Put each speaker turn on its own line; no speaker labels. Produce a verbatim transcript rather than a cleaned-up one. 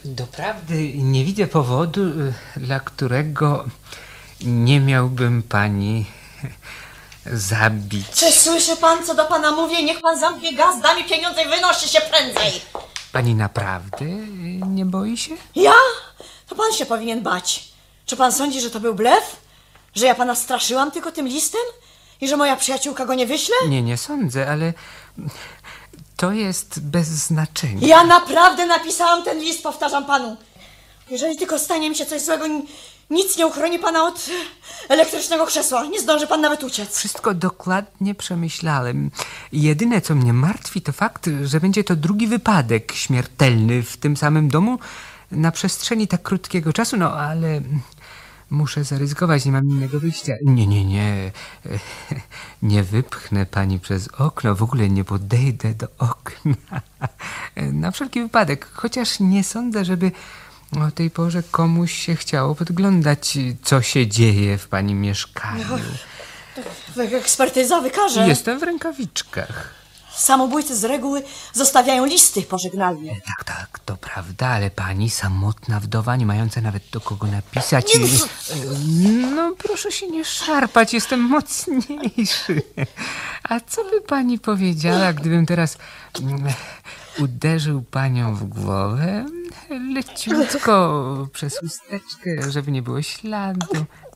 Doprawdy nie widzę powodu, dla którego nie miałbym pani zabić.
Czy słyszy pan, co do pana mówię? Niech pan zamknie gaz, da mi pieniądze i wynosi się prędzej.
Pani naprawdę nie boi się?
Ja? To pan się powinien bać. Czy pan sądzi, że to był blef? Że ja pana straszyłam tylko tym listem? I że moja przyjaciółka go nie wyśle?
Nie, nie sądzę, ale to jest bez znaczenia.
Ja naprawdę napisałam ten list, powtarzam panu. Jeżeli tylko stanie mi się coś złego, nic nie uchroni pana od elektrycznego krzesła. Nie zdąży pan nawet uciec.
Wszystko dokładnie przemyślałem. Jedyne, co mnie martwi, to fakt, że będzie to drugi wypadek śmiertelny w tym samym domu na przestrzeni tak krótkiego czasu, no ale muszę zaryzykować, nie mam innego wyjścia. Nie, nie, nie. Nie wypchnę pani przez okno, w ogóle nie podejdę do okna. Na wszelki wypadek, chociaż nie sądzę, żeby o tej porze komuś się chciało podglądać, co się dzieje w pani mieszkaniu.
No, ekspertyza wykaże.
Jestem w rękawiczkach.
Samobójcy z reguły zostawiają listy pożegnalne.
Tak, tak, to prawda, ale pani samotna wdowa, nie mająca nawet do kogo napisać. No, proszę się nie szarpać, jestem mocniejszy. A co by pani powiedziała, gdybym teraz uderzył panią w głowę leciutko przez chusteczkę, żeby nie było śladu?